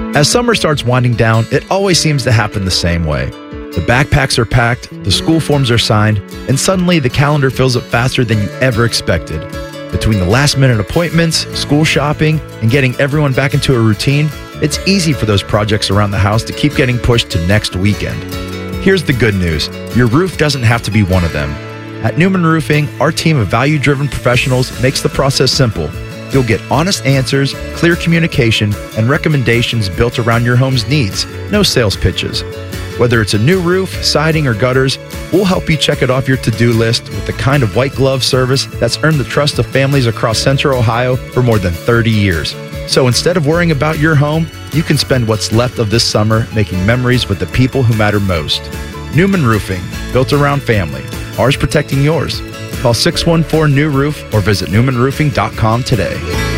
As summer starts winding down, it always seems to happen the same way. The backpacks are packed, the school forms are signed, and suddenly the calendar fills up faster than you ever expected. Between the last-minute appointments, school shopping, and getting everyone back into a routine, it's easy for those projects around the house to keep getting pushed to next weekend. Here's the good news. Your roof doesn't have to be one of them. At Newman Roofing, our team of value-driven professionals makes the process simple. You'll get honest answers, clear communication, and recommendations built around your home's needs. No sales pitches. Whether it's a new roof, siding, or gutters, we'll help you check it off your to-do list with the kind of white glove service that's earned the trust of families across Central Ohio for more than 30 years. So instead of worrying about your home, you can spend what's left of this summer making memories with the people who matter most. Newman Roofing, built around family. Ours protecting yours. Call 614-NEW-ROOF or visit newmanroofing.com today.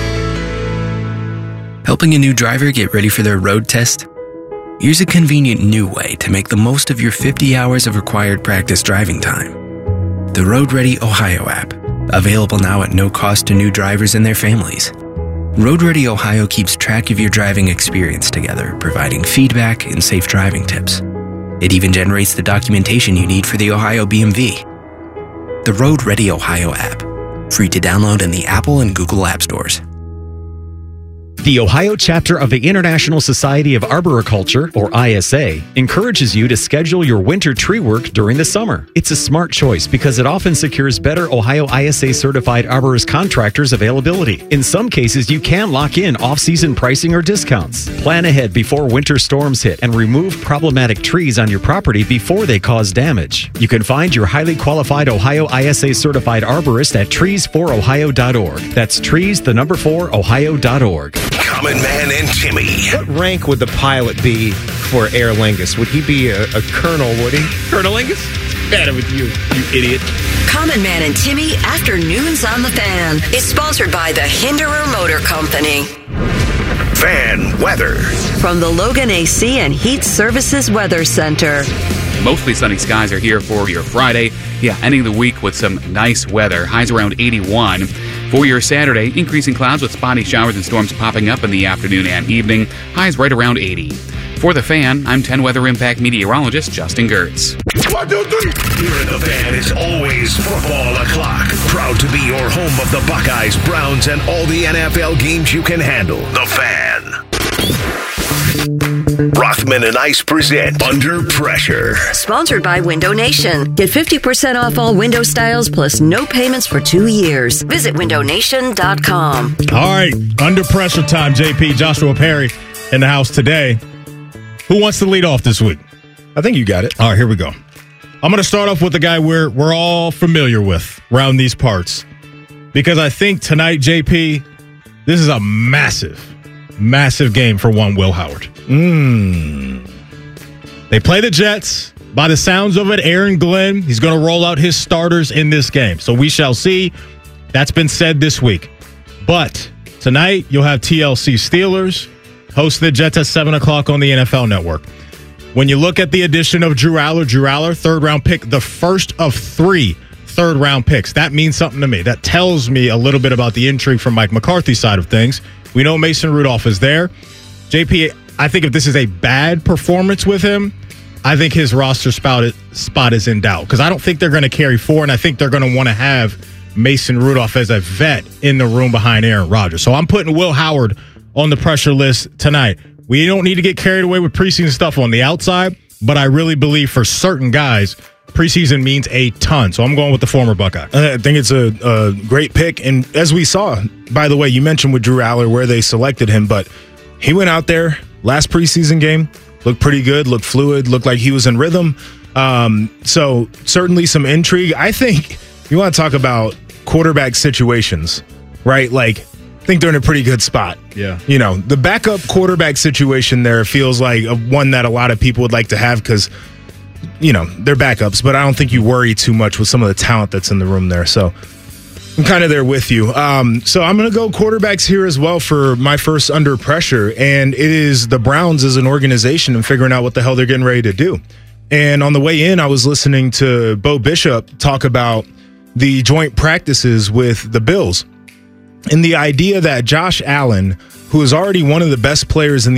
Helping a new driver get ready for their road test? Here's a convenient new way to make the most of your 50 hours of required practice driving time. The Road Ready Ohio app, available now at no cost to new drivers and their families. Road Ready Ohio keeps track of your driving experience together, providing feedback and safe driving tips. It even generates the documentation you need for the Ohio BMV. The Road Ready Ohio app, free to download in the Apple and Google App Stores. The Ohio chapter of the International Society of Arboriculture, or ISA, encourages you to schedule your winter tree work during the summer. It's a smart choice because it often secures better Ohio ISA certified arborist contractors availability. In some cases, you can lock in off-season pricing or discounts. Plan ahead before winter storms hit and remove problematic trees on your property before they cause damage. You can find your highly qualified Ohio ISA certified arborist at trees4ohio.org. That's trees4ohio.org. Common Man and Timmy. What rank would the pilot be for Aer Lingus? Would he be a colonel, would he? Colonel Lingus? Better with you, you idiot. Common Man and Timmy Afternoons on the Fan is sponsored by the Hinderer Motor Company. Fan weather. From the Logan AC and Heat Services Weather Center. Mostly sunny skies are here for your Friday. Ending the week with some nice weather. Highs around 81. For your Saturday, increasing clouds with spotty showers and storms popping up in the afternoon and evening. Highs right around 80. For The Fan, I'm 10 Weather Impact meteorologist Justin Gertz. 1, 2, 3. Here at The Fan is always football o'clock. Proud to be your home of the Buckeyes, Browns, and all the NFL games you can handle. The Fan. Rothman and Ice present Under Pressure. Sponsored by Window Nation. Get 50% off all window styles plus no payments for 2 years. Visit windownation.com. All right, Under Pressure time, JP. Joshua Perry in the house today. Who wants to lead off this week? I think you got it. All right, here we go. I'm going to start off with the guy we're all familiar with around these parts. Because I think tonight, JP, this is a massive game for one Will Howard. They play the Jets. By the sounds of it, Aaron Glenn, he's going to roll out his starters in this game. So we shall see. That's been said this week. But tonight, you'll have TLC Steelers host the Jets at 7 o'clock on the NFL Network. When you look at the addition of Drew Aller, third-round pick, the first of 3 third-round picks, that means something to me. That tells me a little bit about the intrigue from Mike McCarthy's side of things. We know Mason Rudolph is there. JP, I think if this is a bad performance with him, I think his roster spot is in doubt because I don't think they're going to carry 4, and I think they're going to want to have Mason Rudolph as a vet in the room behind Aaron Rodgers. So I'm putting Will Howard on the pressure list tonight. We don't need to get carried away with preseason stuff on the outside, but I really believe for certain guys, preseason means a ton. So I'm going with the former Buckeye. I think it's a great pick. And as we saw, by the way, you mentioned with Drew Aller where they selected him, but he went out there last preseason game, looked pretty good, looked fluid, looked like he was in rhythm. So certainly some intrigue. I think you want to talk about quarterback situations, right? Like, I think they're in a pretty good spot. Yeah. You know, the backup quarterback situation there feels like one that a lot of people would like to have because, you know, they're backups, but I don't think you worry too much with some of the talent that's in the room there. So I'm kind of there with you. So I'm going to go quarterbacks here as well for my first Under Pressure, and it is the Browns as an organization and figuring out what the hell they're getting ready to do. And on the way in, I was listening to Bo Bishop talk about the joint practices with the Bills and the idea that Josh Allen, who is already one of the best players in the